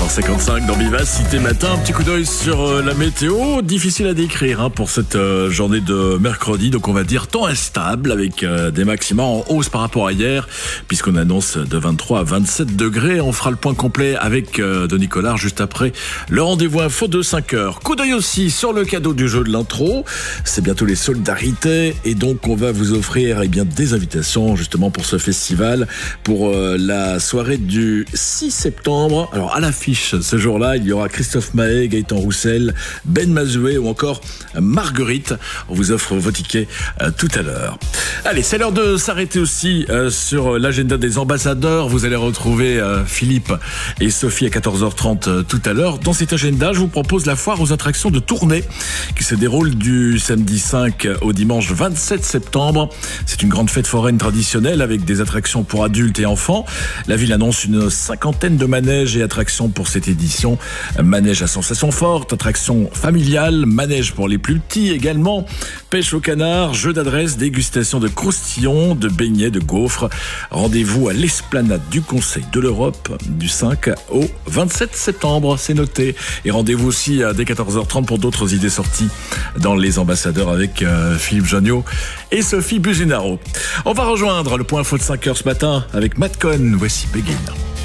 7h55 dans Vivacité Matin. Un petit coup d'œil sur la météo. Difficile à décrire pour cette journée de mercredi. Donc on va dire temps instable avec des maxima en hausse par rapport à hier, puisqu'on annonce de 23 à 27 degrés. On fera le point complet avec Denis Collard juste après le rendez-vous info de 5h. Coup d'œil aussi sur le cadeau du jeu de l'intro. C'est bientôt les solidarités et donc on va vous offrir des invitations justement pour ce festival, pour la soirée du 6 septembre. Alors à l'affiche ce jour-là, il y aura Christophe Maé, Gaëtan Roussel, Ben Mazoué ou encore Marguerite. On vous offre vos tickets tout à l'heure. Allez, c'est l'heure de s'arrêter aussi sur l'agenda des ambassadeurs. Vous allez retrouver Philippe et Sophie à 14h30 tout à l'heure. Dans cet agenda, je vous propose la foire aux attractions de Tournai qui se déroule du samedi 5 au dimanche 27 septembre. C'est une grande fête foraine traditionnelle avec des attractions pour adultes et enfants. La ville annonce une cinquantaine de manèges et attractions pour cette édition. Manège à sensations fortes, attractions familiales, manège pour les plus petits également, pêche au canard, jeu d'adresse, dégustation de croustillons, de beignets, de gaufres. Rendez-vous à l'esplanade du Conseil de l'Europe du 5 au 27 septembre, c'est noté. Et rendez-vous aussi dès 14h30 pour d'autres idées sorties dans les ambassadeurs avec Philippe Jonniot et Sophie Buzinaro. On va rejoindre le point info de 5h ce matin avec Matt Cohn. Voici Begin.